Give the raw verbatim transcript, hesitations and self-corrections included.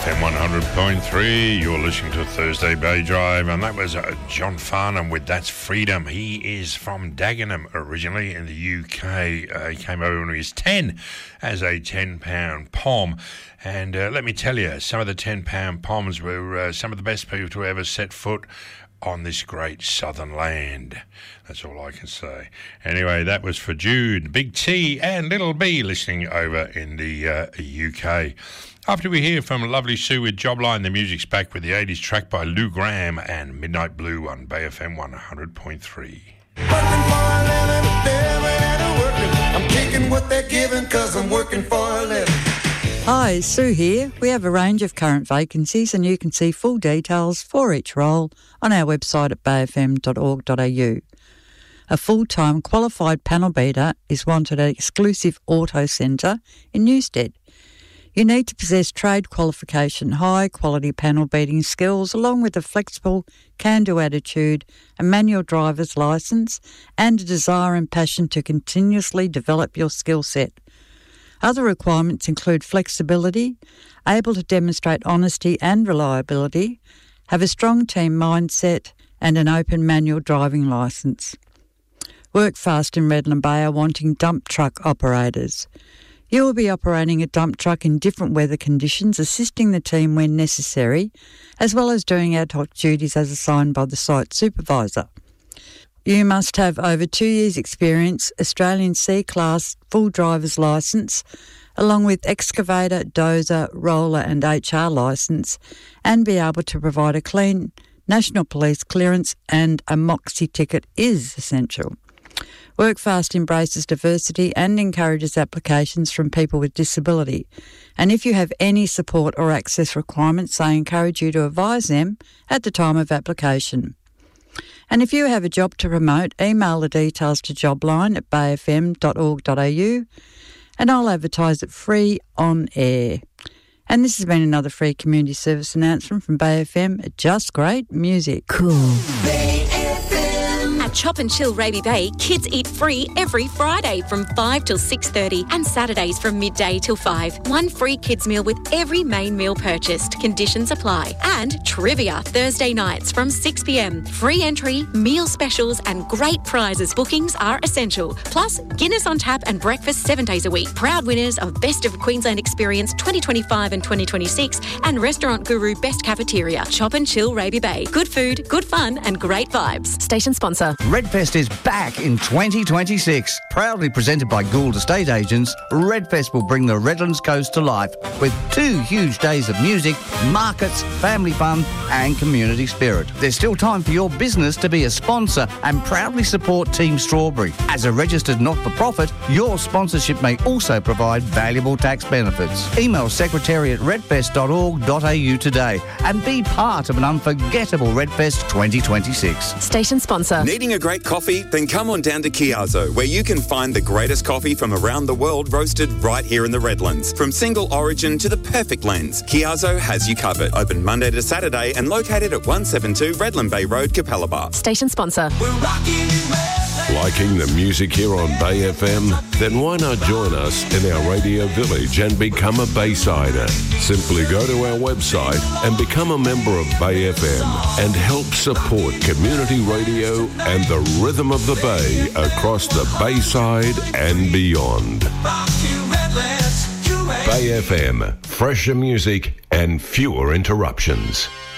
F M one hundred point three, you're listening to Thursday Bay Drive, and that was uh, John Farnham with That's Freedom. He is from Dagenham originally in the U K. Uh, he came over when he was ten as a ten pound pom. And uh, let me tell you, some of the ten pound poms were uh, some of the best people to ever set foot on this great southern land. That's all I can say. Anyway, that was for Jude, Big T and Little B listening over in the uh, U K. After we hear from lovely Sue with Jobline, the music's back with the eighties track by Lou Graham and Midnight Blue on Bay F M one hundred point three. Working for a living, living and working. I'm taking what they're giving because I'm working for a living. Hi, Sue here. We have a range of current vacancies and you can see full details for each role on our website at bay f m dot org dot a u. A full-time qualified panel beater is wanted at Exclusive Auto Centre in Newstead. You need to possess trade qualification, high-quality panel beating skills, along with a flexible, can-do attitude, a manual driver's licence, and a desire and passion to continuously develop your skill set. Other requirements include flexibility, able to demonstrate honesty and reliability, have a strong team mindset, and an open manual driving licence. Workfast in Redland Bay are wanting dump truck operators. You will be operating a dump truck in different weather conditions, assisting the team when necessary, as well as doing ad hoc duties as assigned by the site supervisor. You must have over two years' experience, Australian C-Class full driver's licence, along with excavator, dozer, roller and H R licence, and be able to provide a clean National Police clearance, and a Moxie ticket is essential. Workfast embraces diversity and encourages applications from people with disability. And if you have any support or access requirements, they encourage you to advise them at the time of application. And if you have a job to promote, email the details to Jobline at bay f m dot org dot a u and I'll advertise it free on air. And this has been another free community service announcement from Bay F M. Just great music. Cool. At Chop and Chill Raby Bay, kids eat free every Friday from five till six thirty and Saturdays from midday till five. One free kids meal with every main meal purchased. Conditions apply. And trivia Thursday nights from six p m. Free entry, meal specials and great prizes. Bookings are essential. Plus, Guinness on tap and breakfast seven days a week. Proud winners of Best of Queensland Experience twenty twenty-five and twenty twenty-six and Restaurant Guru Best Cafeteria. Chop and Chill Raby Bay. Good food, good fun and great vibes. Station sponsor. Redfest is back in twenty twenty-six. Proudly presented by Gould Estate Agents, Redfest will bring the Redlands coast to life with two huge days of music, markets, family fun and community spirit. There's still time for your business to be a sponsor and proudly support Team Strawberry. As a registered not-for-profit, your sponsorship may also provide valuable tax benefits. Email secretary at redfest dot org dot a u today and be part of an unforgettable Redfest twenty twenty-six. Station sponsor. Needing a great coffee? Then come on down to Chiazzo, where you can find the greatest coffee from around the world roasted right here in the Redlands. From single origin to the perfect blends, Chiazzo has you covered. Open Monday to Saturday and located at one seventy-two Redland Bay Road, Capalaba. Station sponsor. We're rocking Liking the music here on Bay F M? Then why not join us in our radio village and become a Baysider? Simply go to our website and become a member of Bay F M and help support community radio and the rhythm of the Bay across the Bayside and beyond. Bay F M, fresher music and fewer interruptions.